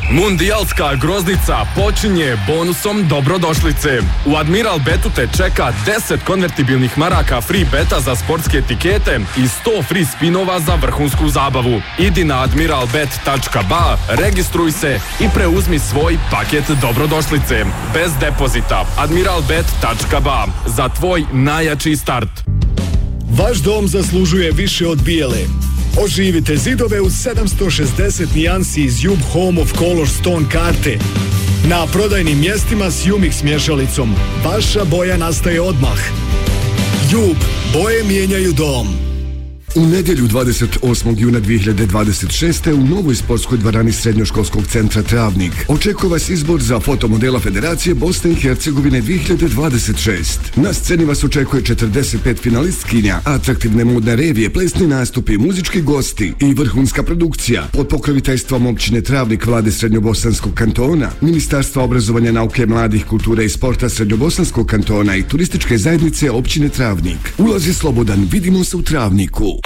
Mundijalska groznica počinje bonusom dobrodošlice. U Admiral Betu te čeka 10 konvertibilnih maraka free beta za sportske etikete i 100 free spinova za vrhunsku zabavu. Idi na admiralbet.ba, registruj se i preuzmi svoj paket dobrodošlice. Bez depozita. admiralbet.ba. Za tvoj najjači start. Vaš dom zaslužuje više od bijele. Oživite zidove u 760 nijansi iz Jub Home of Color Stone karte. Na prodajnim mjestima s Jumix mješalicom. Vaša boja nastaje odmah. Jub, boje mijenjaju dom. U nedjelju 28. juna 2026. u novoj sportskoj dvorani Srednjoškolskog centra Travnik očekuje vas izbor za fotomodela Federacije Bosne i Hercegovine 2026. Na sceni vas očekuje 45 finalistkinja, atraktivne modne revije, plesni nastupi, muzički gosti i vrhunska produkcija pod pokroviteljstvom općine Travnik, Vlade Srednjobosanskog kantona, Ministarstva obrazovanja, nauke, mladih, kulture i sporta Srednjobosanskog kantona i turističke zajednice općine Travnik. Ulaz je slobodan, vidimo se u Travniku.